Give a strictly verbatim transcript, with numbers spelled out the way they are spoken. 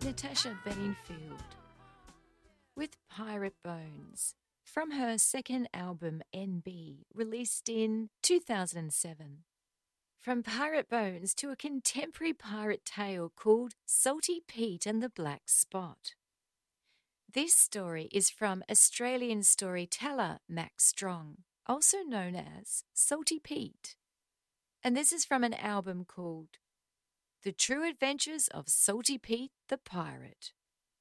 Natasha Bedingfield with Pirate Bones from her second album N B, released in two thousand seven. From Pirate Bones to a contemporary pirate tale called Salty Pete and the Black Spot. This story is from Australian storyteller Max Strong, also known as Salty Pete. And this is from an album called The True Adventures of Salty Pete the Pirate.